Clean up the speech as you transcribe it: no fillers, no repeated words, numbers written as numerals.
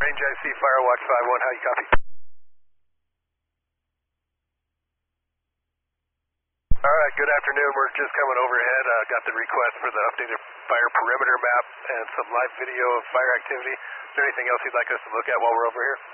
Range IC, Firewatch 5-1, how you copy? Alright, good afternoon. We're just coming overhead. Got the request for the updated fire perimeter map and some live video of fire activity. Is there anything else you'd like us to look at while we're over here?